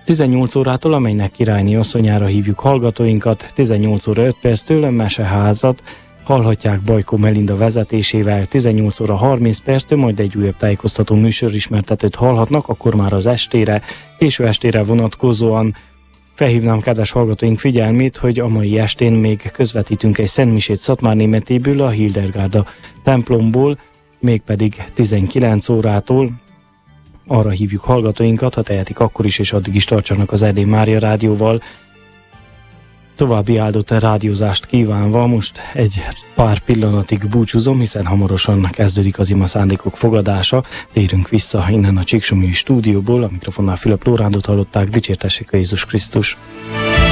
18 órától, amelynek királyné asszonyára hívjuk hallgatóinkat, 18 óra 5 perctől Meseházat hallhatják Bajkó Melinda vezetésével, 18 óra 30 perctől majd egy újabb tájékoztató műsorismertetőt hallhatnak, akkor már az estére, késő estére vonatkozóan. Felhívnám kedves hallgatóink figyelmét, hogy a mai estén még közvetítünk egy szentmisét Szatmárnémetéből, a Hildegárda templomból, mégpedig 19 órától. Arra hívjuk hallgatóinkat, ha tehetik akkor is, és addig is tartsanak az Erdély Mária rádióval. További áldott rádiózást kívánva most egy pár pillanatig búcsúzom, hiszen hamarosan kezdődik az ima szándékok fogadása. Térünk vissza innen a Csíksomlyói stúdióból, a mikrofonnál Fülöp Lórándot hallották, dicsértessék a Jézus Krisztus!